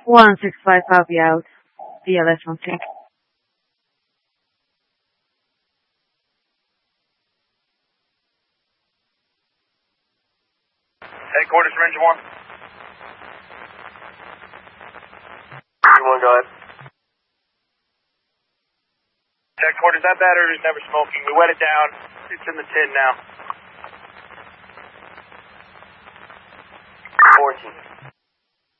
165 copy out. DLS 16. Headquarters, Ranger 1. Ranger 1, go ahead. Headquarters, that battery is never smoking. We wet it down. It's in the tin now. 14.